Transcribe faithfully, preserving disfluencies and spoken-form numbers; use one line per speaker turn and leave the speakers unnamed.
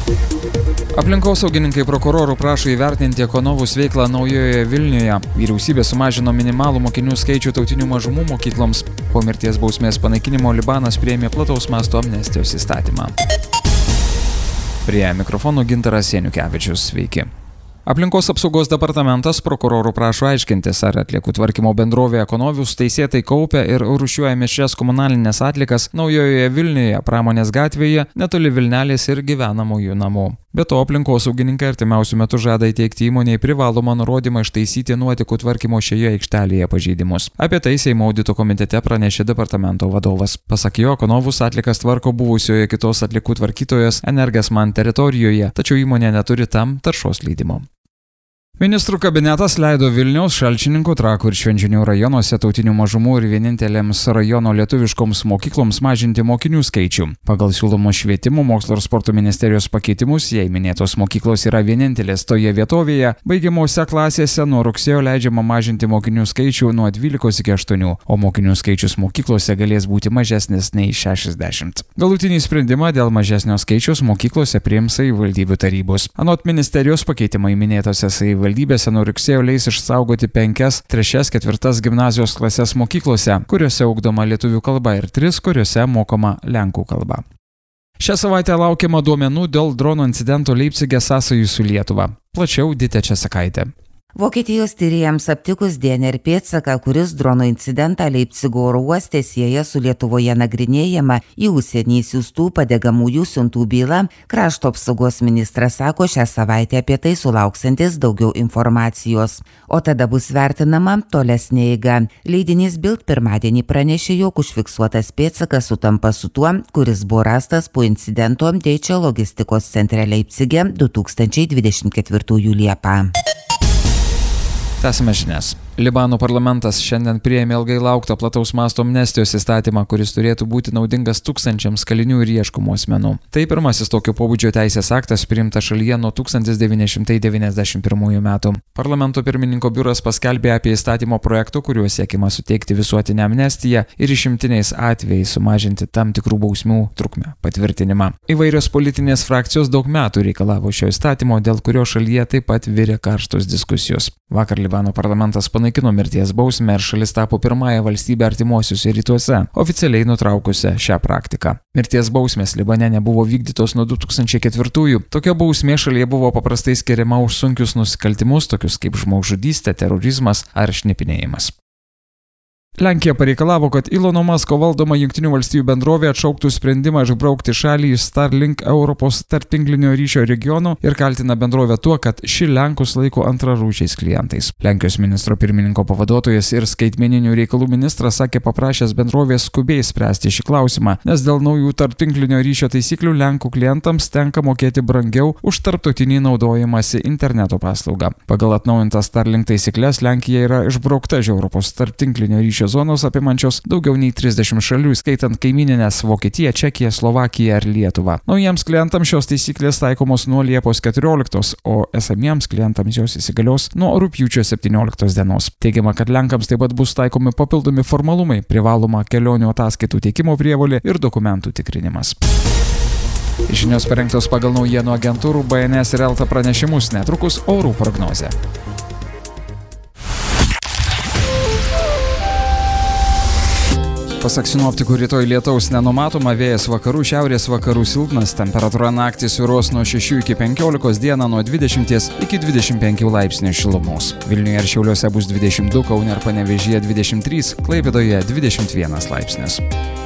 Aplinkosaugininkai prokurorų prašo įvertinti Ekonovus veiklą Naujojoje Vilniuje. Vyriausybė sumažino minimalų mokinių skaičių tautinių mažumų mokykloms. Po mirties bausmės panaikinimo Libanas priėmė plataus masto amnestijos įstatymą. Prie mikrofono Gintaras Janiukevičius. Sveiki. Aplinkos apsaugos departamentas prokurorų prašo aiškintis, ar atliekų tvarkymo bendrovė Ekonovius teisėtai kaupia ir rūšiuoja mišrias komunalinės atliekas Naujojoje Vilniuje, Pramonės gatvėje, netoli Vilnelės ir gyvenamųjų namų. Be to, aplinkosaugininkai artimiausiu metu žada įteikti įmonei privalomą nurodymą ištaisyti nuotekų tvarkymo šioje aikštelėje pažeidimus. Apie tai Seimo audito komitete pranešė departamento vadovas. Pasak jo, Ekonovus atliekas tvarko buvusioje kitos atliekų tvarkytojos Energesman teritorijoje, tačiau įmonė neturi tam taršos leidimo. Ministrų kabinetas leido Vilniaus, Šalčininkų, Trakų ir Švenčionių rajonuose tautinių mažumų ir vienintelėms rajono lietuviškoms mokykloms mažinti mokinių skaičių. Pagal siūlomus švietimo, mokslo ir sporto ministerijos pakeitimus, jei minėtos mokyklos yra vienintelės toje vietovėje, baigiamose klasėse nuo rugsėjo leidžiama mažinti mokinių skaičių nuo dvylikos iki aštuonių, o mokinių skaičius mokyklose galės būti mažesnis nei šešiasdešimt. Galutinį sprendimą dėl mažesnio skaičiaus mokyklose priims savivaldybių tarybos. Anot ministerijos, pakeitimai minėtose savivaldybėse Valdybėse nuo rugsėjo leis išsaugoti penkias, trečias, ketvirtas gimnazijos klases mokyklose, kuriuose ugdoma lietuvių kalba ir tris, kuriuose mokoma lenkų kalba. Šią savaitę laukiama duomenų dėl drono incidento Leipcige sąsajų su Lietuva. Plačiau Ditė Česakaitė.
Vokietijos tyrėjams aptikus D N R pėdsaką, kuris drono incidentą Leipcigo oro uoste sieja su Lietuvoje nagrinėjama į užsienį siųstų padegamųjų siuntų bylą, krašto apsaugos ministras sako šią savaitę apie tai sulauksantis daugiau informacijos. O tada bus vertinama tolesnė eiga. Leidinys Bild pirmadienį pranešė, jog užfiksuotas pėdsakas sutampa su tuo, kuris buvo rastas po incidento Deutsche logistikos centre Leipcige du tūkstančiai dvidešimt ketvirtųjų Liepą.
Tęsime žinias. Libano parlamentas šiandien priėmė ilgai lauktą plataus masto amnestijos įstatymą, kuris turėtų būti naudingas tūkstančiams kalinių ir ieškomų asmenų. Tai pirmasis tokio pobūdžio teisės aktas priimtas šalyje nuo tūkstantis devyni šimtai devyniasdešimt pirmųjų metų. Parlamento pirmininko biuras paskelbė apie įstatymo projektų, kuriuo siekiama suteikti visuotinę amnestiją ir išimtiniais atvejais sumažinti tam tikrų bausmių trukmę patvirtinimą. Įvairios politinės frakcijos daug metų reikalavo šio įstatymo, dėl kurio šalyje taip pat virė karštos diskusijos. Vakar Libano parlamentas panaikino mirties bausmę ir šalis tapo pirmąją valstybę artimuosiuose rytuose, oficialiai nutraukusią šią praktiką. Mirties bausmės Libane nebuvo vykdytos nuo du tūkstančiai ketvirtųjų. Tokia bausmė šalyje buvo paprastai skiriama už sunkius nusikaltimus, tokius kaip žmogžudystė, terorizmas ar šnipinėjimas. Lenkija pareikalavo, kad Ilono Masko valdoma Jungtinių valstijų bendrovė atšauktų sprendimą išbraukti šalį iš Starlink Europos tarptinklinio ryšio regionų ir kaltina bendrovę tuo, kad ši Lenkus laiko antrarūšiais klientais. Lenkijos ministro pirmininko pavaduotojas ir skaitmeninių reikalų ministras sakė paprašęs bendrovės skubiai spręsti šį klausimą, nes dėl naujų tarptinklinio ryšio taisyklių Lenkų klientams tenka mokėti brangiau už tarptautinį naudojimąsi interneto paslaugą. Pagal atnaujintas Starlink taisyklės Lenkija yra išbraukta iš Europos tarptinklinio ryšio zonos apimančios daugiau nei trisdešimt šalių, skaitant kaimyninės Vokietiją, Čekiją, Slovakiją ir Lietuvą. Naujiems klientams šios taisyklės taikomos nuo Liepos keturioliktos, o esamiems klientams jos įsigalios nuo rugpjūčio septynioliktos dienos. Teigiama, kad Lenkams taip pat bus taikomi papildomi formalumai, privaloma kelionių ataskaitų teikimo prievolė ir dokumentų tikrinimas. Žinios parengtos pagal naujienų agentūrų B N S ir Elta pranešimus, netrukus orų prognozė. Pasak sinoptikų, rytoj lietaus nenumatoma, vėjas vakarų šiaurės vakarų silpnas, temperatūra naktį svyruos nuo šešių iki penkiolikos, dieną nuo dvidešimt iki dvidešimt penkių laipsnių šilumos. Vilniuje ir Šiauliuose bus dvidešimt du, Kaune ir Panevėžyje dvidešimt trys, Klaipėdoje dvidešimt vienas laipsnis.